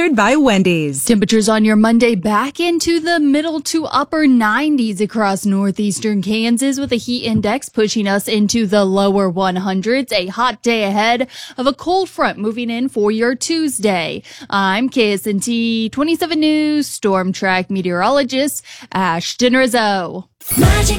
by Wendy's. Temperatures on your Monday back into the middle to upper 90s across northeastern Kansas, with a heat index pushing us into the lower 100s. A hot day ahead of a cold front moving in for your Tuesday. I'm KSNT 27 News Storm Track meteorologist Ashton Rizzo. Magic